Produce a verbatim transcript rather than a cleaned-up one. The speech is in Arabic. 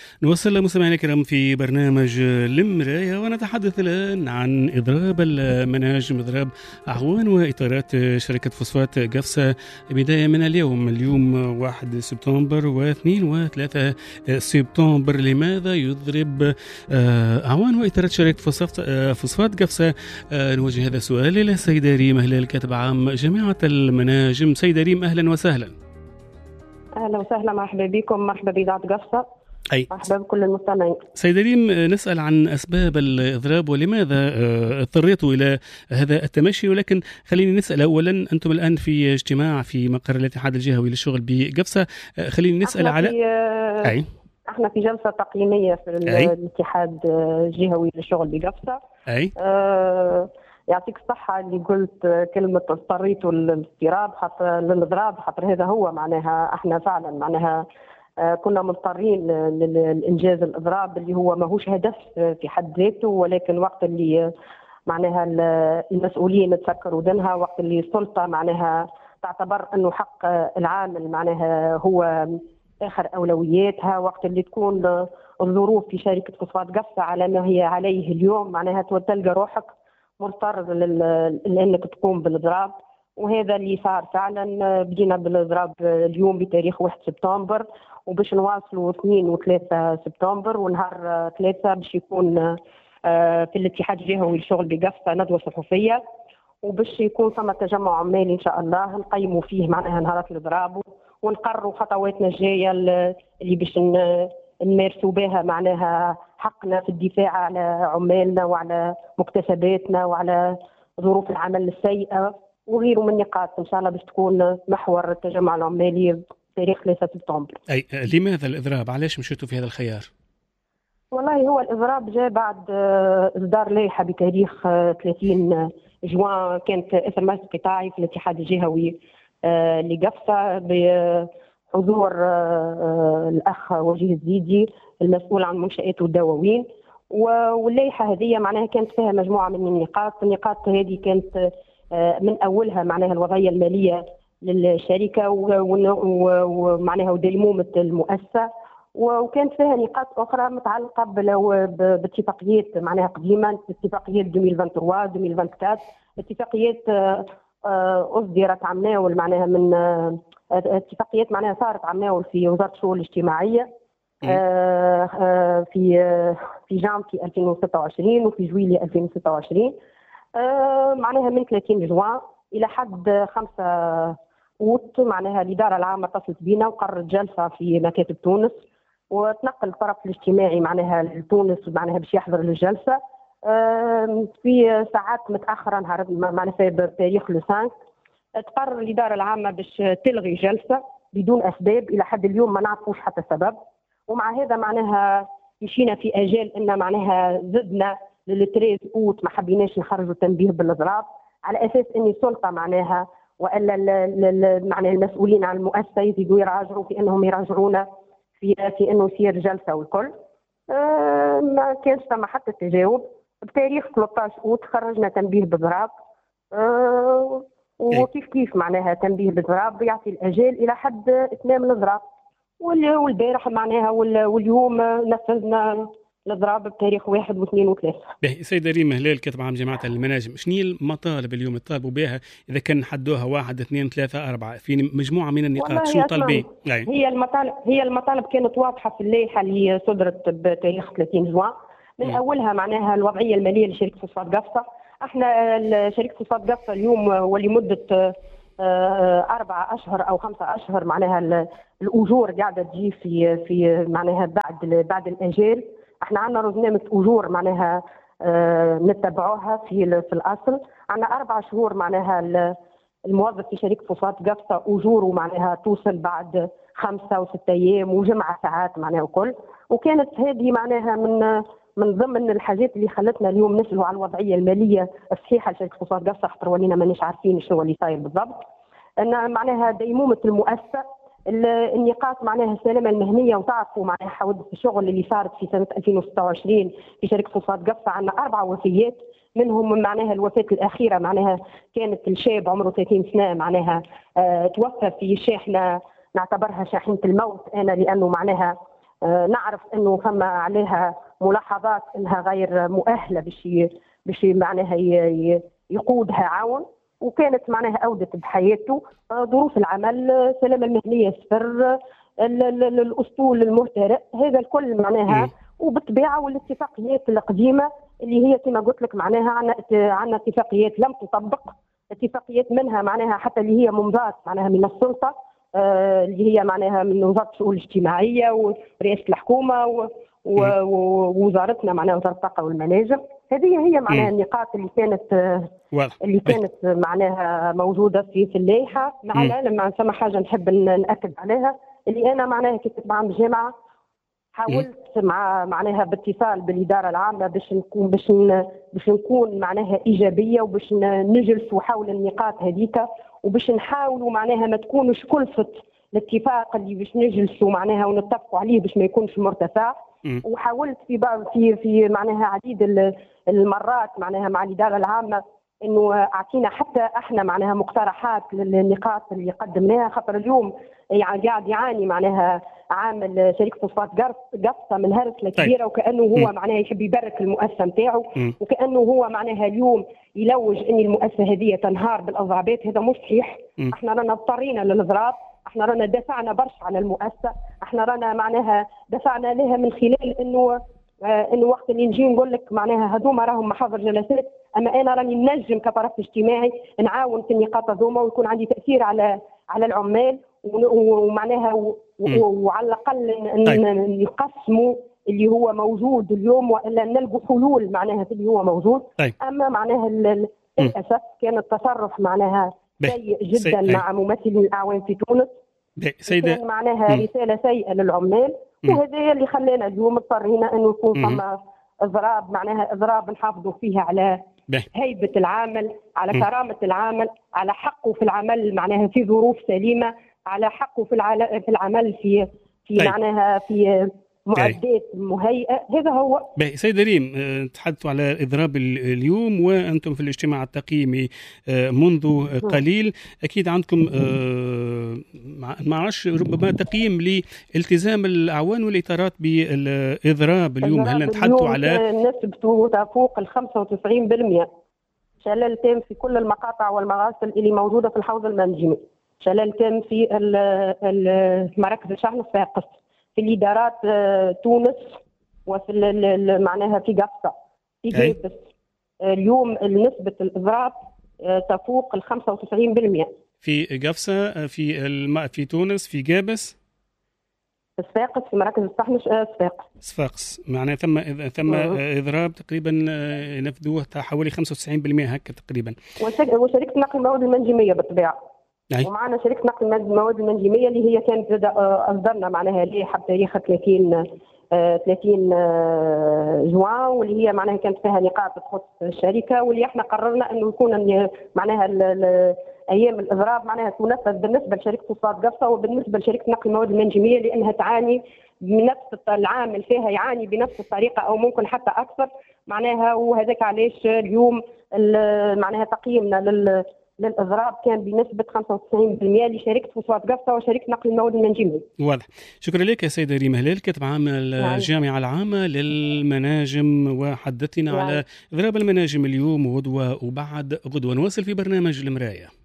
نوصل مستمعينا الكرام في برنامج المراية، ونتحدث الآن عن إضراب المناجم، إضراب أعوان وإطارات شركة فوسفات قفصة بداية من اليوم اليوم واحد سبتمبر واثنين وثلاثة سبتمبر. لماذا يضرب أعوان وإطارات شركة فوسفات قفصة؟ نوجه هذا السؤال إلى السيدة ريم هلال، كاتب عام جامعة المناجم. سيدة ريم، أهلا وسهلا. أهلا وسهلا، مرحبا بكم، مرحبا بإذاعة قفصة، أي. مرحبا بكل المستمعين. سيدة ريم، نسأل عن أسباب الإضراب ولماذا اضطريتوا إلى هذا التمشي، ولكن خليني نسأل أولا، أنتم الآن في اجتماع في مقر الاتحاد الجهوي للشغل بقفصة، خليني نسأل على أي. احنا في جلسة تقييمية في أي. الاتحاد الجهوي للشغل بقفصة. أي. أه يعطيك الصحة اللي قلت كلمة اضطريتوا للاضطراب حتى للاضراب، حتى هذا هو معناها احنا فعلا معناها آه كنا مضطرين للإنجاز الإضراب اللي هو ماهوش هدف في حد ذاته، ولكن وقت اللي معناها المسؤولين تسكروا ودنها، وقت اللي السلطة معناها تعتبر أنه حق العامل معناها هو آخر أولوياتها، وقت اللي تكون الظروف في شركة فوسفات قفصة على ما هي عليه اليوم معناها تلقى روحك مضطر لأنك تقوم بالإضراب. وهذا اللي صار فعلا. بدينا بالإضراب اليوم بتاريخ واحد سبتمبر، وباش نواصلوا اثنين وثلاثة سبتمبر، ونهار ثلاثة باش يكون في الاتحاد الجهوي للشغل بقفصة ندوة صحفية، وباش يكون ثم تجمع عمالي إن شاء الله نقيموا فيه معناها نهارات الإضراب، ونقرروا خطواتنا الجاية اللي باش نمارسوا بها معناها حقنا في الدفاع على عمالنا وعلى مكتسباتنا وعلى ظروف العمل السيئة وغيره من نقاط إن شاء الله باش تكون محور التجمع العمالي تاريخ ثلاثة سبتمبر. أي لماذا الإضراب؟ علاش مشيتوا في هذا الخيار؟ والله هو الإضراب جاء بعد إصدار لائحة بتاريخ ثلاثين جوان، كانت إثر مجلس قطاعي في الاتحاد الجهوي لقفصة بحضور الأخ وجيه الزيدي المسؤول عن منشآت والدواوين، واللائحة هذه معناها كانت فيها مجموعة من النقاط. النقاط هذه كانت من أولها معناها الوضعية المالية للشركة ومعناها وديمومة المؤسسة، وكانت فيها نقاط أخرى متعلقة باتفاقيات معناها قديمة، اتفاقيات ألفين وثلاثة عشر ألفين وأربعة عشر، اتفاقيات أصدرت عمناول معناها من اتفاقيات معناها صارت عمناول في وزارة الشؤون الاجتماعية في في جانفي ألفين وستة وعشرين وفي جويلية ألفين وستة وعشرين، معناها من ثلاثين جوان إلى حد خمسة أوت. معناها الإدارة العامة اتصلت بنا وقررت جلسة في مكاتب تونس، وتنقل الطرف الاجتماعي معناها لتونس معناها باش يحضر للجلسة في ساعات متأخرة نهار معناها في تاريخ لوسانك. تقرر الإدارة العامة باش تلغي جلسة بدون أسباب، إلى حد اليوم ما نعرفوش حتى سبب. ومع هذا معناها مشينا في أجال أن معناها زدنا للتريز أوت، ما حبيناش نخرجوا تنبيه بالإضراب على أساس أن السلطة معناها وإلا معناها المسؤولين عن المؤسسة يزيدوا يراجعوا في أنهم يراجعونا في في أنه يصير جلسة والكل. أه ما كانش ثم حتى تجاوب. بتاريخ ثلاثة عشر أوت خرجنا تنبيه بالإضراب، أه وكيف كيف معناها تنبيه بالإضراب يعطي الأجال إلى حد إتمام الإضراب، والبارح معناها واليوم نفذنا الإضراب بتاريخ واحد واثنين وثلاثة. سيدة ريم هلال، كاتب عام جامعة المناجم، شنو هي المطالب اليوم يطالبوا بها إذا كان حدوها واحد اثنين ثلاثة أربعة في مجموعة من النقاط؟ شنو طالبين؟ هي المطالب هي المطالب كانت واضحة في اللائحة اللي صدرت بتاريخ ثلاثين جوان. من م. أولها معناها الوضعية المالية لشركة فوسفات قفصة. احنا شركة فوسفات قفصة اليوم ولمدة أربعة أشهر أو خمسة أشهر معناها الأجور قاعدة تجي في في معناها بعد بعد الأجال. احنا عندنا رزنامة أجور معناها اه نتبعوها في في الأصل. عندنا أربع شهور معناها الموظف في شركة فوسفات قفصة أجوره معناها توصل بعد خمسة وستة أيام وجمعة ساعات معناها وكل. وكانت هذه معناها من من ضمن الحاجات اللي خلتنا اليوم نسألوا على الوضعية المالية الصحيحة لشركة فوسفات قفصة، حتى ولينا مانيش عارفين شنو اللي صاير بالضبط. أن معناها ديمومة المؤسسة، النقاط معناها السلامة المهنية، وتعرفوا معناها حوادث الشغل اللي صارت في سنة ألفين وستة وعشرين في شركة فوسفات قفصة. عندنا أربع وفيات، منهم معناها الوفاة الأخيرة معناها كانت الشاب عمره ثلاثين سنة معناها آه توفى في شاحنة نعتبرها شاحنة الموت أنا، لأنه معناها نعرف انه فما عليها ملاحظات انها غير مؤهله باش باش معناها يقودها عون، وكانت معناها اودت بحياته ظروف العمل، السلامه المهنيه صفر، الاسطول المهترئ، هذا الكل معناها. وبالطبيعه والاتفاقيات القديمه اللي هي كما قلت لك معناها عندنا عندنا اتفاقيات لم تطبق، اتفاقيات منها معناها حتى اللي هي ممضات معناها من السلطه، آه اللي هي معناها من وزاره الشؤون الاجتماعيه ورئاسه الحكومه ووزارتنا معناها وزاره الطاقه والمناجم. هذه هي معناها النقاط اللي كانت آه اللي كانت معناها موجوده في في اللائحه. مع العلم مع ثم حاجه نحب ناكد عليها، اللي انا معناها كنت مع الجامعه حاولت مع معناها باتصال بالاداره العامه باش نكون باش باش نكون معناها ايجابيه، وباش نجلسوا حول النقاط هذيك، وباش نحاولوا معناها ما تكونش كلفه الاتفاق اللي باش نجلسوا معناها ونتفقوا عليه باش ما يكونش مرتفع. وحاولت في في في معناها عديد المرات معناها مع الاداره العامه انه اعطينا حتى احنا معناها مقترحات للنقاط اللي قدمناها، خاطر اليوم يعني قاعد يعاني معناها عامل شركه فوسفات قفصه من هرسله كبيره، وكانه هو معناها يحب يبرك المؤسسه نتاعو، وكانه هو معناها اليوم يلوج ان المؤسسه هذه تنهار بالاضرابات. هذا مش صحيح. احنا رانا اضطرينا للاضراب، احنا رانا دافعنا برشا على المؤسسه، احنا رانا معناها دفعنا لها من خلال انه آه انه وقت اللي نجي نقول لك معناها هذوما راهم محاضر جلسات، اما انا راني نجم كطرف اجتماعي نعاون في النقاط هذوما ويكون عندي تاثير على على العمال، ومعناها وعلى الاقل نقسموا اللي هو موجود اليوم والا نلقوا حلول معناها في اللي هو موجود. طيب. اما معناها للاسف كان التصرف معناها سيء جدا سي... مع ممثلين الاعوان في تونس. سيدة كان معناها م. رساله سيئه للعمال، وهذا اللي خلانا اليوم اضطرينا انه يكون فما اضراب معناها اضراب نحافظوا فيها على بي. هيبه العامل، على م. كرامه العامل، على حقه في العمل معناها في ظروف سليمه، على حقه في العل... في العمل في في طيب. معناها في معدات مهيئه. هذا هو. سيدة ريم، تحدثوا على اضراب اليوم وانتم في الاجتماع التقييمي منذ قليل، اكيد عندكم ما اعرفش ربما تقييم لالتزام الاعوان والاطارات بالاضراب اليوم. هل تحدثوا على نسبته تفوق ال خمسة وتسعين بالمئة شلل تام في كل المقاطع والمغاسل اللي موجوده في الحوض المنجمي، شلل تام في مراكز الشحن الساقط، في الادارات تونس، وفي معناها في قفصه في جيبس. اليوم نسبه الاضراب تفوق ال خمسة وتسعين بالمئة في قفصه، في الم... في تونس، في جابس، صفاقس، في مراكز الشحن صفاقس صفاقس معناها ثم ثم اضراب تقريبا نفذوه حوالي خمسة وتسعين بالمئة هكا تقريبا. وشركه نقل المواد المنجميه بالطبيعه، ومعنا شركه نقل المواد المنجميه اللي هي كانت اصدرنا معناها لائحه بتاريخ ثلاثين جوان، واللي هي معناها كانت فيها نقاط تخص الشركه، واللي احنا قررنا انه يكون معناها ايام الاضراب معناها تنفذ بالنسبه لشركه فوسفات قفصه وبالنسبه لشركه نقل المواد المنجميه، لانها تعاني بنفس العامل فيها يعاني بنفس الطريقه او ممكن حتى اكثر معناها. وهذاك علاش اليوم معناها تقييمنا لل للإضراب كان بنسبة خمسة وتسعين بالمئة لشركة فوسفات قفصة وشركة نقل المواد المنجمي. واضح. شكرا لك يا سيدة ريم هلال، كاتب عام الجامعة العامة للمناجم، وحدثنا على إضراب المناجم اليوم وغدوة وبعد غدوة. نواصل في برنامج المراية.